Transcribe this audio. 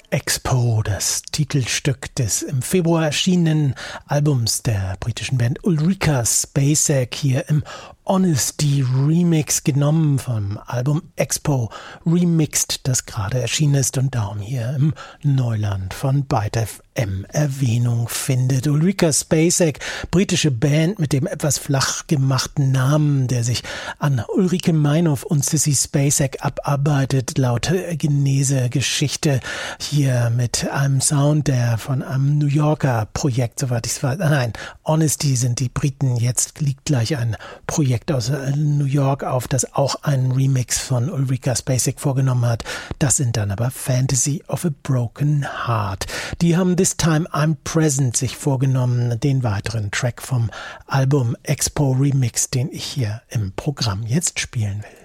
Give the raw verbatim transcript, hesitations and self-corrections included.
Expo, das Titelstück des im Februar erschienenen Albums der britischen Band Ulrika Spacek, hier im Honesty Remix, genommen vom Album Expo Remixed, das gerade erschienen ist und darum hier im Neuland von Byte F M Erwähnung findet. Ulrika Spacek, britische Band mit dem etwas flach gemachten Namen, der sich an Ulrike Meinhof und Sissy Spacek abarbeitet, laut Genese-Geschichte, hier mit einem Sound, der von einem New Yorker Projekt, soweit ich es weiß, nein, Honesty sind die Briten, jetzt liegt gleich ein Projekt aus New York auf, das auch einen Remix von Ulrika Spacek vorgenommen hat. Das sind dann aber Fantasy of a Broken Heart. Die haben This Time I'm Present sich vorgenommen, den weiteren Track vom Album Expo Remix, den ich hier im Programm jetzt spielen will.